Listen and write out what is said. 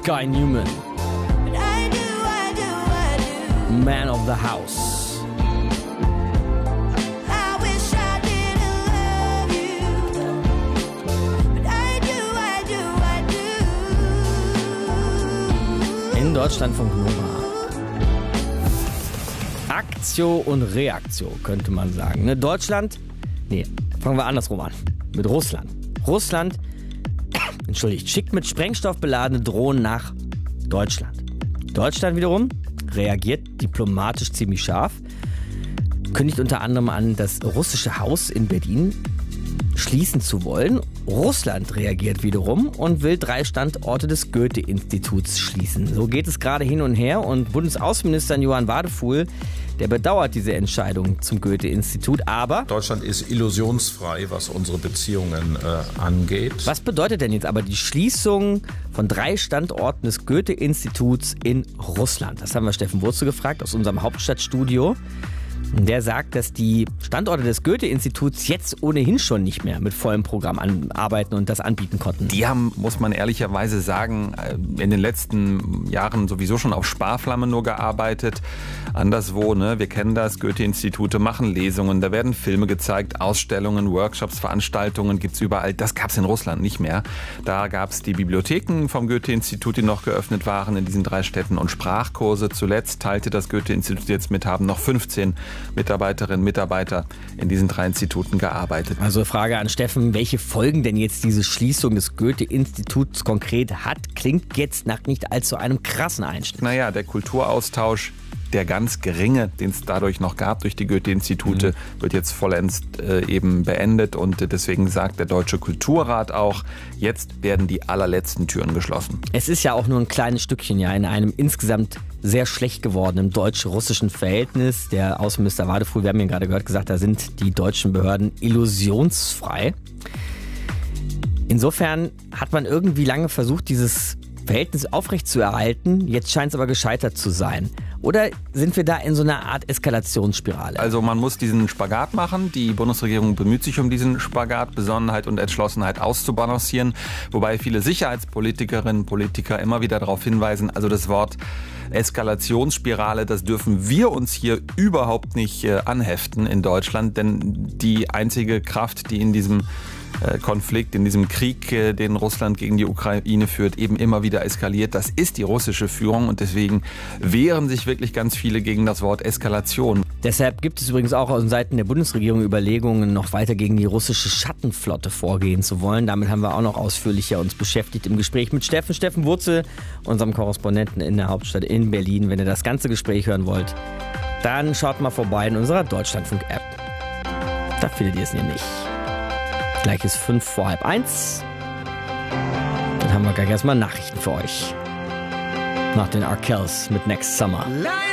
Guy Newman. Man of the House. In Deutschlandfunk Nova. Aktio und Reaktio, könnte man sagen. Ne? Deutschland, fangen wir andersrum an. Mit Russland. Russland, schickt mit Sprengstoff beladene Drohnen nach Deutschland. Deutschland wiederum reagiert diplomatisch ziemlich scharf, kündigt unter anderem an, das russische Haus in Berlin schließen zu wollen. Russland reagiert wiederum und will 3 Standorte des Goethe-Instituts schließen. So geht es gerade hin und her und Bundesaußenminister Johann Wadefuhl, der bedauert diese Entscheidung zum Goethe-Institut, aber Deutschland ist illusionsfrei, was unsere Beziehungen angeht. Was bedeutet denn jetzt aber die Schließung von 3 Standorten des Goethe-Instituts in Russland? Das haben wir Steffen Wurzel gefragt aus unserem Hauptstadtstudio. Der sagt, dass die Standorte des Goethe-Instituts jetzt ohnehin schon nicht mehr mit vollem Programm arbeiten und das anbieten konnten. Die haben, muss man ehrlicherweise sagen, in den letzten Jahren sowieso schon auf Sparflamme nur gearbeitet. Anderswo, wir kennen das, Goethe-Institute machen Lesungen, da werden Filme gezeigt, Ausstellungen, Workshops, Veranstaltungen gibt's überall. Das gab's in Russland nicht mehr. Da gab's die Bibliotheken vom Goethe-Institut, die noch geöffnet waren in diesen 3 Städten und Sprachkurse. Zuletzt teilte das Goethe-Institut jetzt mit, haben noch 15 Mitarbeiterinnen und Mitarbeiter in diesen 3 Instituten gearbeitet. Also Frage an Steffen, welche Folgen denn jetzt diese Schließung des Goethe-Instituts konkret hat, klingt jetzt nach nicht allzu einem krassen Einschnitt. Naja, der Kulturaustausch, der ganz geringe, den es dadurch noch gab durch die Goethe-Institute, wird jetzt vollends eben beendet und deswegen sagt der Deutsche Kulturrat auch, jetzt werden die allerletzten Türen geschlossen. Es ist ja auch nur ein kleines Stückchen in einem insgesamt sehr schlecht gewordenen deutsch-russischen Verhältnis. Der Außenminister Wadefuhl, wir haben ihn gerade gehört, gesagt, da sind die deutschen Behörden illusionsfrei. Insofern hat man irgendwie lange versucht, dieses Verhältnis aufrechtzuerhalten. Jetzt scheint es aber gescheitert zu sein. Oder sind wir da in so einer Art Eskalationsspirale? Also man muss diesen Spagat machen. Die Bundesregierung bemüht sich um diesen Spagat, Besonnenheit und Entschlossenheit auszubalancieren. Wobei viele Sicherheitspolitikerinnen und Politiker immer wieder darauf hinweisen, also das Wort Eskalationsspirale, das dürfen wir uns hier überhaupt nicht anheften in Deutschland. Denn die einzige Kraft, die in diesem Konflikt, in diesem Krieg, den Russland gegen die Ukraine führt, eben immer wieder eskaliert. Das ist die russische Führung und deswegen wehren sich wirklich ganz viele gegen das Wort Eskalation. Deshalb gibt es übrigens auch aus Seiten der Bundesregierung Überlegungen, noch weiter gegen die russische Schattenflotte vorgehen zu wollen. Damit haben wir auch noch ausführlicher uns beschäftigt im Gespräch mit Steffen Wurzel, unserem Korrespondenten in der Hauptstadt in Berlin. Wenn ihr das ganze Gespräch hören wollt, dann schaut mal vorbei in unserer Deutschlandfunk-App. Da findet ihr es nämlich. Gleich ist 1:05. Dann haben wir gleich erstmal Nachrichten für euch. Nach den Arkells mit Next Summer.